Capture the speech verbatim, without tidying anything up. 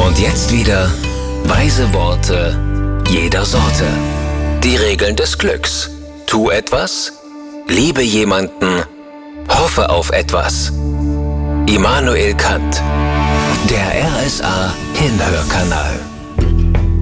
Und jetzt wieder weise Worte jeder Sorte. Die Regeln des Glücks. Tu etwas, liebe jemanden, hoffe auf etwas. Immanuel Kant. Der R S A Hinhörkanal.